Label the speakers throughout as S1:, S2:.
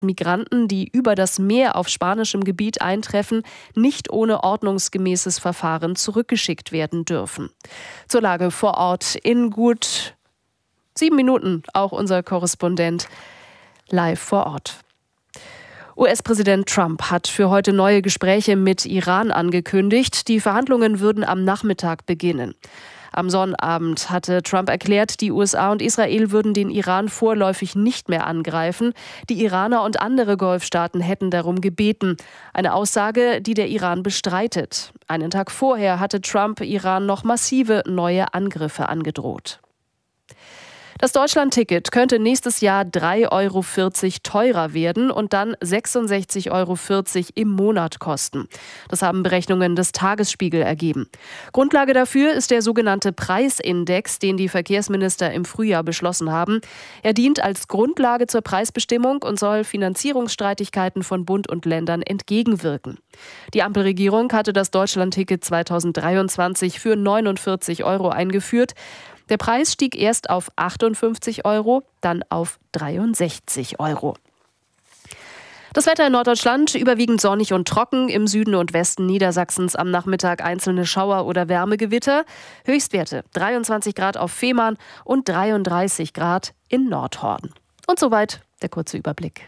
S1: Migranten, die über das Meer auf spanischem Gebiet eintreffen, nicht ohne ordnungsgemäßes Verfahren zurückgeschickt werden dürfen. Zur Lage vor Ort in gut 7 Minuten auch unser Korrespondent live vor Ort. US-Präsident Trump hat für heute neue Gespräche mit Iran angekündigt. Die Verhandlungen würden am Nachmittag beginnen. Am Sonnabend hatte Trump erklärt, die USA und Israel würden den Iran vorläufig nicht mehr angreifen. Die Iraner und andere Golfstaaten hätten darum gebeten. Eine Aussage, die der Iran bestreitet. Einen Tag vorher hatte Trump Iran noch massive neue Angriffe angedroht. Das Deutschland-Ticket könnte nächstes Jahr 3,40 € teurer werden und dann 66,40 € im Monat kosten. Das haben Berechnungen des Tagesspiegel ergeben. Grundlage dafür ist der sogenannte Preisindex, den die Verkehrsminister im Frühjahr beschlossen haben. Er dient als Grundlage zur Preisbestimmung und soll Finanzierungsstreitigkeiten von Bund und Ländern entgegenwirken. Die Ampelregierung hatte das Deutschland-Ticket 2023 für 49 € eingeführt. Der Preis stieg erst auf 58 €, dann auf 63 €. Das Wetter in Norddeutschland überwiegend sonnig und trocken, im Süden und Westen Niedersachsens am Nachmittag einzelne Schauer oder Wärmegewitter. Höchstwerte 23 Grad auf Fehmarn und 33 Grad in Nordhorn. Und soweit der kurze Überblick.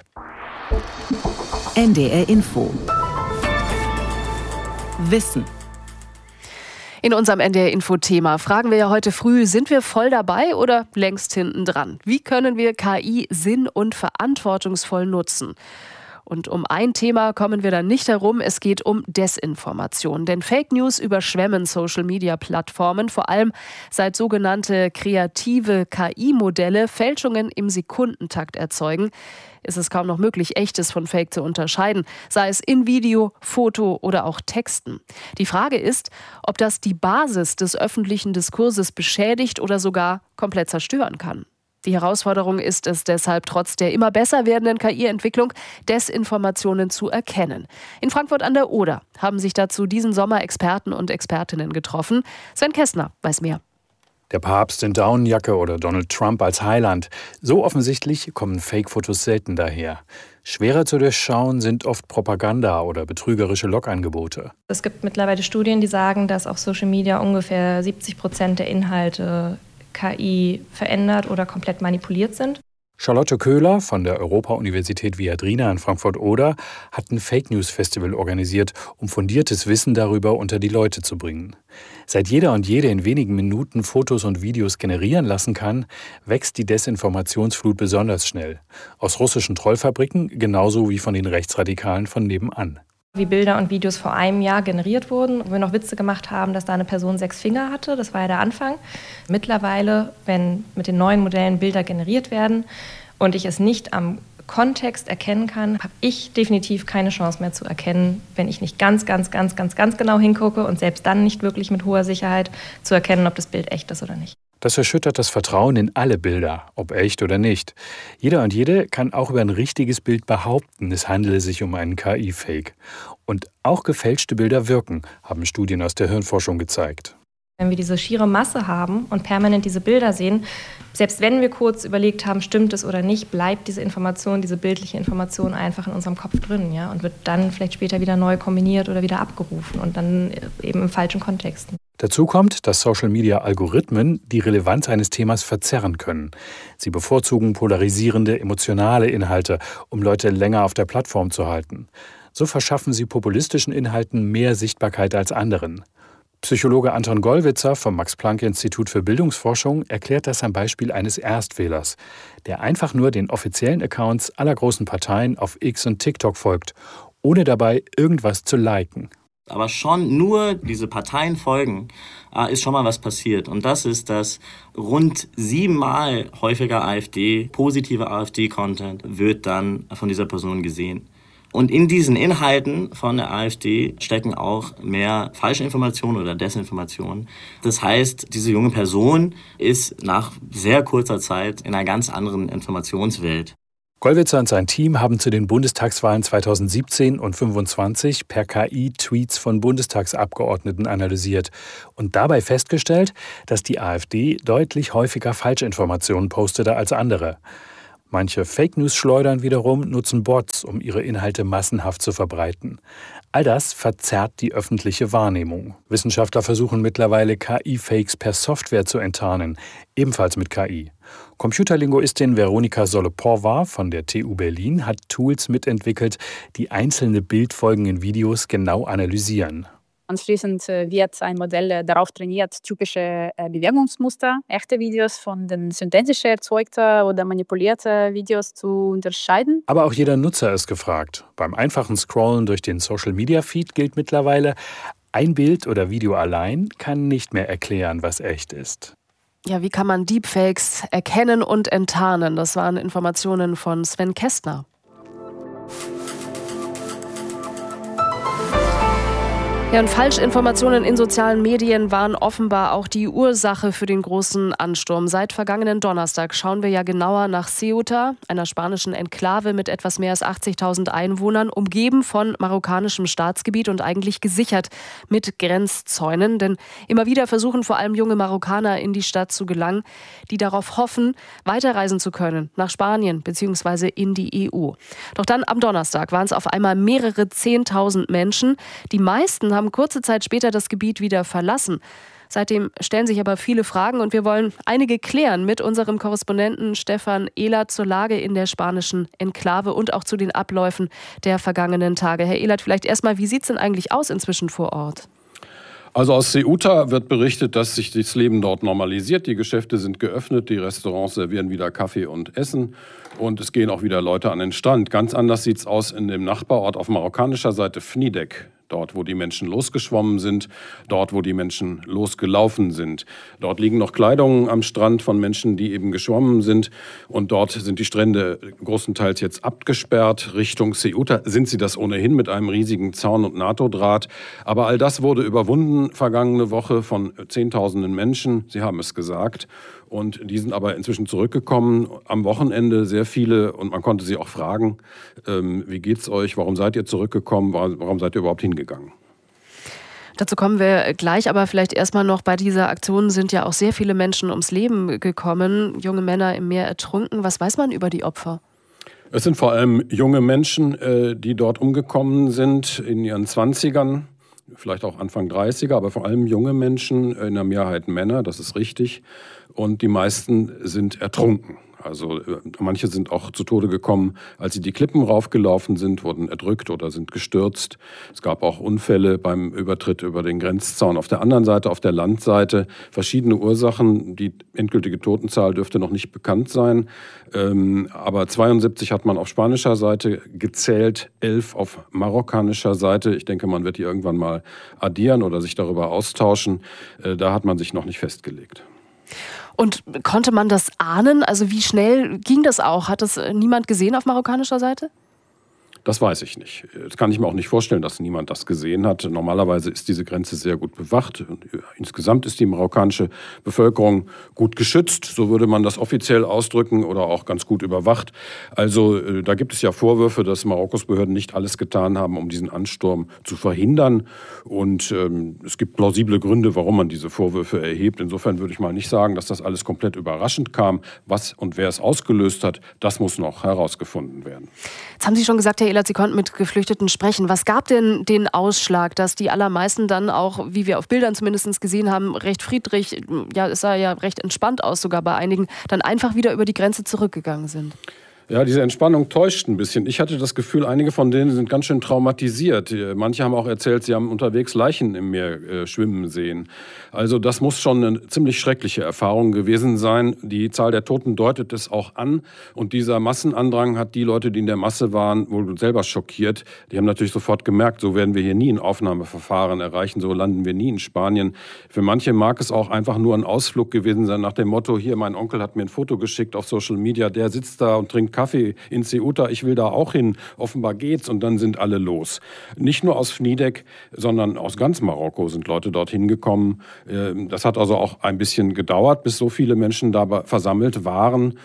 S2: NDR Info. Wissen.
S1: In unserem NDR-Info-Thema fragen wir ja heute früh, sind wir voll dabei oder längst hinten dran? Wie können wir KI sinn- und verantwortungsvoll nutzen? Und um ein Thema kommen wir dann nicht herum, es geht um Desinformation. Denn Fake News überschwemmen Social-Media-Plattformen, vor allem seit sogenannte kreative KI-Modelle Fälschungen im Sekundentakt erzeugen. Ist es kaum noch möglich, Echtes von Fake zu unterscheiden, sei es in Video, Foto oder auch Texten. Die Frage ist, ob das die Basis des öffentlichen Diskurses beschädigt oder sogar komplett zerstören kann. Die Herausforderung ist es deshalb, trotz der immer besser werdenden KI-Entwicklung Desinformationen zu erkennen. In Frankfurt an der Oder haben sich dazu diesen Sommer Experten und Expertinnen getroffen. Sven Kessner weiß mehr.
S3: Der Papst in Daunenjacke oder Donald Trump als Heiland. So offensichtlich kommen Fake-Fotos selten daher. Schwerer zu durchschauen sind oft Propaganda oder betrügerische Logangebote.
S4: Es gibt mittlerweile Studien, die sagen, dass auf Social Media ungefähr 70% der Inhalte KI verändert oder komplett manipuliert sind.
S3: Charlotte Köhler von der Europa-Universität Viadrina in Frankfurt-Oder hat ein Fake-News-Festival organisiert, um fundiertes Wissen darüber unter die Leute zu bringen. Seit jeder und jede in wenigen Minuten Fotos und Videos generieren lassen kann, wächst die Desinformationsflut besonders schnell. Aus russischen Trollfabriken genauso wie von den Rechtsradikalen von nebenan.
S4: Wie Bilder und Videos vor einem Jahr generiert wurden, wo wir noch Witze gemacht haben, dass da eine Person 6 Finger hatte. Das war ja der Anfang. Mittlerweile, wenn mit den neuen Modellen Bilder generiert werden und ich es nicht am Kontext erkennen kann, habe ich definitiv keine Chance mehr zu erkennen, wenn ich nicht ganz genau hingucke und selbst dann nicht wirklich mit hoher Sicherheit zu erkennen, ob das Bild echt ist oder nicht.
S3: Das erschüttert das Vertrauen in alle Bilder, ob echt oder nicht. Jeder und jede kann auch über ein richtiges Bild behaupten, es handele sich um einen KI-Fake. Und auch gefälschte Bilder wirken, haben Studien aus der Hirnforschung gezeigt.
S4: Wenn wir diese schiere Masse haben und permanent diese Bilder sehen, selbst wenn wir kurz überlegt haben, stimmt es oder nicht, bleibt diese Information, diese bildliche Information einfach in unserem Kopf drin, ja, und wird dann vielleicht später wieder neu kombiniert oder wieder abgerufen und dann eben im falschen Kontext.
S3: Dazu kommt, dass Social-Media-Algorithmen die Relevanz eines Themas verzerren können. Sie bevorzugen polarisierende, emotionale Inhalte, um Leute länger auf der Plattform zu halten. So verschaffen sie populistischen Inhalten mehr Sichtbarkeit als anderen. Psychologe Anton Gollwitzer vom Max-Planck-Institut für Bildungsforschung erklärt das am Beispiel eines Erstwählers, der einfach nur den offiziellen Accounts aller großen Parteien auf X und TikTok folgt, ohne dabei irgendwas zu liken.
S5: Aber schon nur diese Parteien folgen, ist schon mal was passiert. Und das ist, dass rund 7-mal häufiger positiver AfD-Content wird dann von dieser Person gesehen. Und in diesen Inhalten von der AfD stecken auch mehr falsche Informationen oder Desinformationen. Das heißt, diese junge Person ist nach sehr kurzer Zeit in einer ganz anderen Informationswelt.
S3: Gollwitzer und sein Team haben zu den Bundestagswahlen 2017 und 2025 per KI Tweets von Bundestagsabgeordneten analysiert und dabei festgestellt, dass die AfD deutlich häufiger Falschinformationen postete als andere. Manche Fake-News-Schleudern wiederum nutzen Bots, um ihre Inhalte massenhaft zu verbreiten. All das verzerrt die öffentliche Wahrnehmung. Wissenschaftler versuchen mittlerweile, KI-Fakes per Software zu enttarnen, ebenfalls mit KI. Computerlinguistin Veronika Soloporva von der TU Berlin hat Tools mitentwickelt, die einzelne Bildfolgen in Videos genau analysieren.
S2: Anschließend wird ein Modell darauf trainiert, typische Bewegungsmuster, echte Videos von den synthetisch erzeugten oder manipulierten Videos zu unterscheiden.
S3: Aber auch jeder Nutzer ist gefragt. Beim einfachen Scrollen durch den Social-Media-Feed gilt mittlerweile, ein Bild oder Video allein kann nicht mehr erklären, was echt ist.
S1: Ja, wie kann man Deepfakes erkennen und enttarnen? Das waren Informationen von Sven Kästner. Ja, und Falschinformationen in sozialen Medien waren offenbar auch die Ursache für den großen Ansturm. Seit vergangenen Donnerstag schauen wir ja genauer nach Ceuta, einer spanischen Enklave mit etwas mehr als 80.000 Einwohnern, umgeben von marokkanischem Staatsgebiet und eigentlich gesichert mit Grenzzäunen. Denn immer wieder versuchen vor allem junge Marokkaner in die Stadt zu gelangen, die darauf hoffen, weiterreisen zu können nach Spanien bzw. in die EU. Doch dann am Donnerstag waren es auf einmal mehrere 10.000 Menschen. Die meisten haben kurze Zeit später das Gebiet wieder verlassen. Seitdem stellen sich aber viele Fragen und wir wollen einige klären mit unserem Korrespondenten Stefan Ehlert zur Lage in der spanischen Enklave und auch zu den Abläufen der vergangenen Tage. Herr Ehlert, vielleicht erstmal, wie sieht es denn eigentlich aus inzwischen vor Ort?
S6: Also aus Ceuta wird berichtet, dass sich das Leben dort normalisiert. Die Geschäfte sind geöffnet, die Restaurants servieren wieder Kaffee und Essen und es gehen auch wieder Leute an den Strand. Ganz anders sieht es aus in dem Nachbarort auf marokkanischer Seite Fnidek. Dort, wo die Menschen losgeschwommen sind, dort, wo die Menschen losgelaufen sind. Dort liegen noch Kleidungen am Strand von Menschen, die eben geschwommen sind. Und dort sind die Strände großenteils jetzt abgesperrt. Richtung Ceuta sind sie das ohnehin mit einem riesigen Zaun und NATO-Draht. Aber all das wurde überwunden vergangene Woche von Zehntausenden Menschen. Sie haben es gesagt. Und die sind aber inzwischen zurückgekommen. Am Wochenende sehr viele. Und man konnte sie auch fragen, wie geht's euch? Warum seid ihr zurückgekommen? Warum seid ihr überhaupt hingegangen?
S1: Dazu kommen wir gleich, aber vielleicht erstmal noch, bei dieser Aktion sind ja auch sehr viele Menschen ums Leben gekommen, junge Männer im Meer ertrunken. Was weiß man über die Opfer?
S6: Es sind vor allem junge Menschen, die dort umgekommen sind in ihren 20ern, vielleicht auch Anfang 30er, aber vor allem junge Menschen, in der Mehrheit Männer, das ist richtig. Und die meisten sind ertrunken. Also manche sind auch zu Tode gekommen, als sie die Klippen raufgelaufen sind, wurden erdrückt oder sind gestürzt. Es gab auch Unfälle beim Übertritt über den Grenzzaun. Auf der anderen Seite, auf der Landseite, verschiedene Ursachen. Die endgültige Totenzahl dürfte noch nicht bekannt sein. Aber 72 hat man auf spanischer Seite gezählt, 11 auf marokkanischer Seite. Ich denke, man wird die irgendwann mal addieren oder sich darüber austauschen. Da hat man sich noch nicht festgelegt.
S1: Und konnte man das ahnen? Also wie schnell ging das auch? Hat das niemand gesehen auf marokkanischer Seite?
S6: Das weiß ich nicht. Das kann ich mir auch nicht vorstellen, dass niemand das gesehen hat. Normalerweise ist diese Grenze sehr gut bewacht. Insgesamt ist die marokkanische Bevölkerung gut geschützt, so würde man das offiziell ausdrücken, oder auch ganz gut überwacht. Also da gibt es ja Vorwürfe, dass Marokkos Behörden nicht alles getan haben, um diesen Ansturm zu verhindern. Und es gibt plausible Gründe, warum man diese Vorwürfe erhebt. Insofern würde ich mal nicht sagen, dass das alles komplett überraschend kam. Was und wer es ausgelöst hat, das muss noch herausgefunden werden.
S1: Jetzt haben Sie schon gesagt, Herr Ehlert, Sie konnten mit Geflüchteten sprechen. Was gab denn den Ausschlag, dass die allermeisten dann auch, wie wir auf Bildern zumindest gesehen haben, recht friedlich, ja, es sah ja recht entspannt aus sogar bei einigen, dann einfach wieder über die Grenze zurückgegangen sind?
S6: Ja, diese Entspannung täuscht ein bisschen. Ich hatte das Gefühl, einige von denen sind ganz schön traumatisiert. Manche haben auch erzählt, sie haben unterwegs Leichen im Meer schwimmen sehen. Also das muss schon eine ziemlich schreckliche Erfahrung gewesen sein. Die Zahl der Toten deutet es auch an. Und dieser Massenandrang hat die Leute, die in der Masse waren, wohl selber schockiert. Die haben natürlich sofort gemerkt, so werden wir hier nie ein Aufnahmeverfahren erreichen, so landen wir nie in Spanien. Für manche mag es auch einfach nur ein Ausflug gewesen sein nach dem Motto, hier, mein Onkel hat mir ein Foto geschickt auf Social Media, der sitzt da und trinkt Kaffee in Ceuta, ich will da auch hin, offenbar geht's, und dann sind alle los. Nicht nur aus Fnidek, sondern aus ganz Marokko sind Leute dorthin gekommen. Das hat also auch ein bisschen gedauert, bis so viele Menschen da versammelt waren.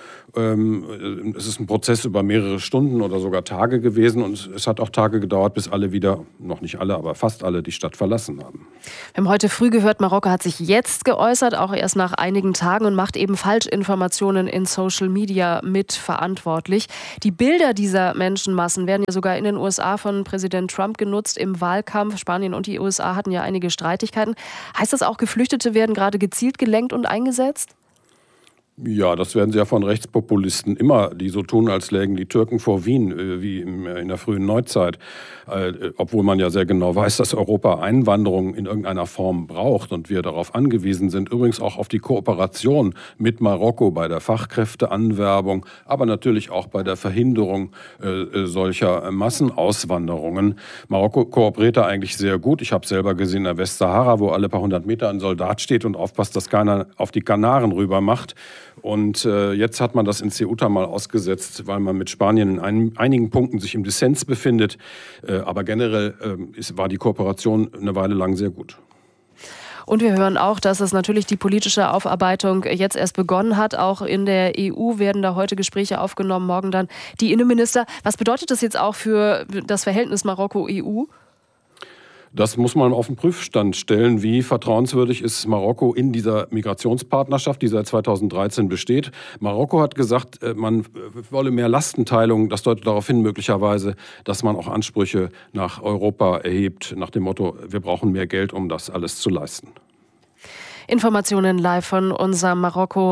S6: Es ist ein Prozess über mehrere Stunden oder sogar Tage gewesen, und es hat auch Tage gedauert, bis alle wieder, noch nicht alle, aber fast alle, die Stadt verlassen haben.
S1: Wir haben heute früh gehört, Marokko hat sich jetzt geäußert, auch erst nach einigen Tagen, und macht eben Falschinformationen in Social Media mit verantwortlich. unverantwortlich. Die Bilder dieser Menschenmassen werden ja sogar in den USA von Präsident Trump genutzt im Wahlkampf. Spanien und die USA hatten ja einige Streitigkeiten. Heißt das auch, Geflüchtete werden gerade gezielt gelenkt und eingesetzt?
S6: Ja, das werden sie ja von Rechtspopulisten immer, die so tun, als lägen die Türken vor Wien, wie in der frühen Neuzeit. Obwohl man ja sehr genau weiß, dass Europa Einwanderung in irgendeiner Form braucht und wir darauf angewiesen sind. Übrigens auch auf die Kooperation mit Marokko bei der Fachkräfteanwerbung, aber natürlich auch bei der Verhinderung solcher Massenauswanderungen. Marokko kooperiert da eigentlich sehr gut. Ich habe selber gesehen in der Westsahara, wo alle paar hundert Meter ein Soldat steht und aufpasst, dass keiner auf die Kanaren rüber macht. Und jetzt hat man das in Ceuta mal ausgesetzt, weil man mit Spanien in einigen Punkten sich im Dissens befindet. Aber generell war die Kooperation eine Weile lang sehr gut.
S1: Und wir hören auch, dass es natürlich die politische Aufarbeitung jetzt erst begonnen hat. Auch in der EU werden da heute Gespräche aufgenommen, morgen dann die Innenminister. Was bedeutet das jetzt auch für das Verhältnis Marokko-EU?
S6: Das muss man auf den Prüfstand stellen. Wie vertrauenswürdig ist Marokko in dieser Migrationspartnerschaft, die seit 2013 besteht? Marokko hat gesagt, man wolle mehr Lastenteilung. Das deutet darauf hin, möglicherweise, dass man auch Ansprüche nach Europa erhebt, nach dem Motto, wir brauchen mehr Geld, um das alles zu leisten.
S1: Informationen live von unserem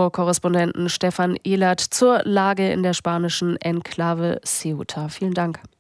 S1: Marokko-Korrespondenten Stefan Ehlert zur Lage in der spanischen Enklave Ceuta. Vielen Dank.